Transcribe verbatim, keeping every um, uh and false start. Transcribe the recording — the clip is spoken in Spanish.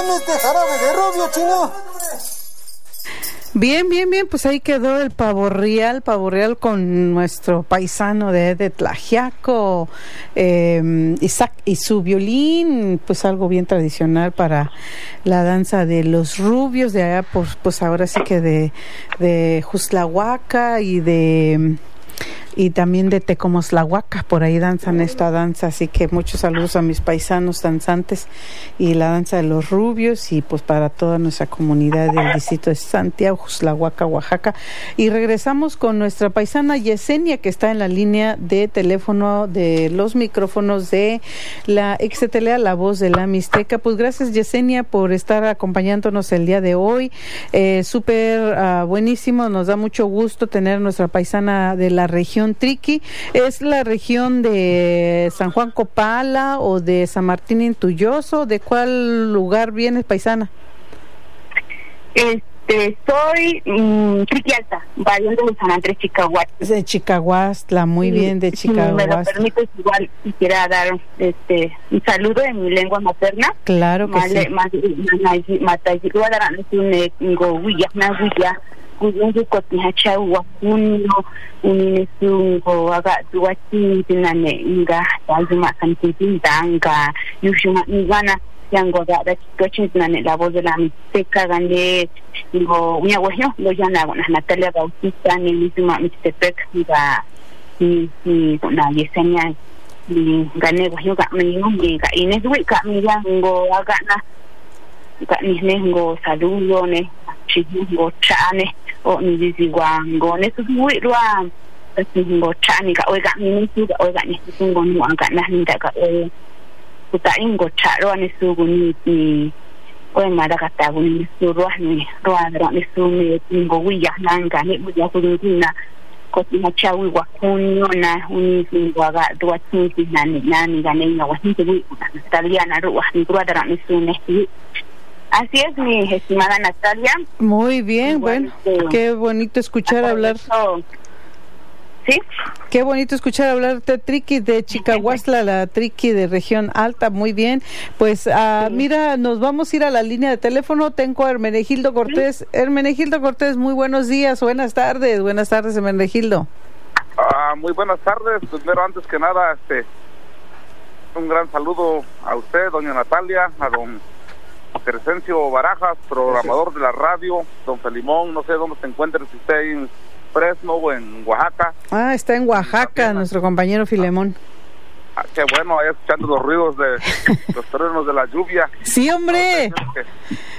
con este jarabe de rubio, chino? Bien, bien, bien, pues ahí quedó el pavo real, pavo real con nuestro paisano de, de Tlaxiaco, eh, Isaac y su violín, pues algo bien tradicional para la danza de los rubios de allá, pues, pues ahora sí que de, de Juslahuaca y de... y también de Tecomozlahuaca, por ahí danzan esta danza, así que muchos saludos a mis paisanos danzantes y la danza de los rubios y pues para toda nuestra comunidad del distrito de Santiago, Juslahuaca, Oaxaca. Y regresamos con nuestra paisana Yesenia, que está en la línea de teléfono de los micrófonos de la Exetelea, la voz de la Mixteca. Pues gracias, Yesenia, por estar acompañándonos el día de hoy. Eh, súper uh, buenísimo, nos da mucho gusto tener nuestra paisana de la región Triqui. ¿Es la región de San Juan Copala o de San Martín Intulloso? ¿De cuál lugar vienes, paisana? Este, soy mmm, Triqui Alta, variando de San Andrés, Chicahuastla. De Chicahuastla, muy sí, bien, de Chicahuastla. Si me lo permites, igual quisiera dar este un saludo en mi lengua materna. Claro que Male, sí. Kuyungu kotihacha wakuno uninesungo aga duati tinane inga tazuma kantintanga yushuma igana yango da da chikochi tinane la voz de la Mixteca gane ngo unya wehyo lo yana na Natalia Bautista ni misma Mixtepec iba ni ni na Yesenia ni gane wehyo ga mingo ga ineswi ka miyango aga na ga ni ngo saludo ne chingo chane o ni ziwango ne suwi rwa singo chani ka oiga ni su ga oiga ni singo ni anga na hinda ka e kuta ingo charo ni sugu ni ni o ma da ka ta ni su rwa ni rwa da ni su me singo wi ya nanga ni mu ya ku ni na ko ti ha chawi wa kunyo na uni singo ga dwa ti na ni na ni ga ni wa hin wi italiana rwa ni rwa da ni su ne. Así es, mi estimada Natalia. Muy bien, igual, bueno, este, qué bonito escuchar hablar. Eso, ¿sí? Qué bonito escuchar hablar de Triqui, de Chicahuastla, la Triqui de región alta, muy bien. Pues, uh, sí. Mira, nos vamos a ir a la línea de teléfono. Tengo a Hermenegildo Cortés. ¿Sí? Hermenegildo Cortés, muy buenos días, buenas tardes, buenas tardes, Hermenegildo. Ah, muy buenas tardes. Primero, antes que nada, este, un gran saludo a usted, doña Natalia, a don Crescencio Barajas, programador de la radio, don Felimón, no sé dónde se encuentra, si está en Fresno o en Oaxaca. Ah, está en Oaxaca, nuestro compañero Filemón. Ah, qué bueno, ahí escuchando los ruidos de los truenos de la lluvia. Sí, hombre. Que,